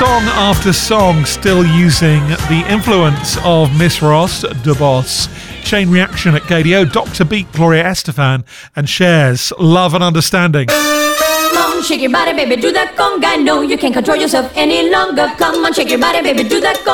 song after song, still using the influence of Miss Ross, Da Boss, Chain Reaction at KDO, Dr. Beat, Gloria Estefan, and Cher's Love and Understanding. Come on, shake your body, baby, do that conga. No, you can't control yourself any longer. Come on, shake your body, baby, do that conga.